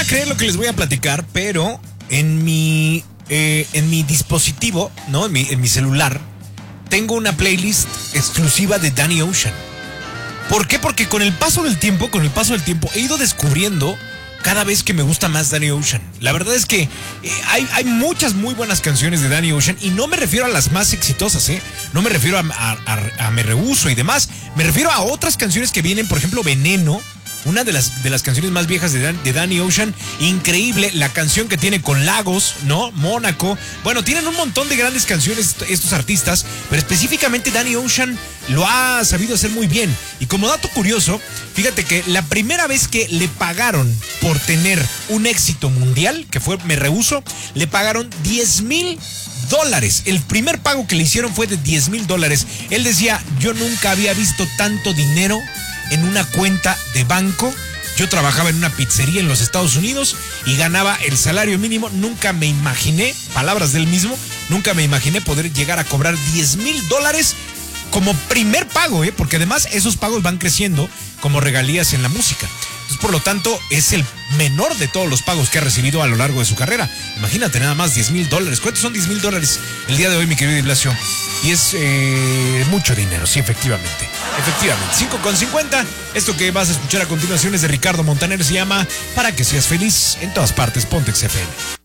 a creer lo que les voy a platicar, pero en mi dispositivo, ¿no? En mi celular, tengo una playlist exclusiva de Danny Ocean. ¿Por qué? Porque con el paso del tiempo, he ido descubriendo cada vez que me gusta más Danny Ocean. La verdad es que hay muchas muy buenas canciones de Danny Ocean y no me refiero a las más exitosas, ¿eh? No me refiero a Me Rehuso y demás. Me refiero a otras canciones que vienen, por ejemplo, Veneno. Una de las canciones más viejas de Danny Ocean. Increíble la canción que tiene con Lagos, ¿no? Mónaco. Bueno, tienen un montón de grandes canciones estos artistas, pero específicamente Danny Ocean lo ha sabido hacer muy bien. Y como dato curioso, fíjate que la primera vez que le pagaron por tener un éxito mundial, que fue Me Rehuso, le pagaron $10,000. El primer pago que le hicieron fue de $10,000. Él decía, yo nunca había visto tanto dinero en una cuenta de banco. Yo trabajaba en una pizzería en los Estados Unidos y ganaba el salario mínimo. Nunca me imaginé, palabras del mismo, nunca me imaginé poder llegar a cobrar $10,000 como primer pago, porque además esos pagos van creciendo como regalías en la música. Entonces, por lo tanto, es el menor de todos los pagos que ha recibido a lo largo de su carrera. Imagínate nada más, $10,000. ¿Cuántos son $10,000 el día de hoy, mi querido Ignacio? Y es mucho dinero, sí, efectivamente. 5:50. Esto que vas a escuchar a continuación es de Ricardo Montaner. Se llama Para que seas feliz. En todas partes, Pontex FM.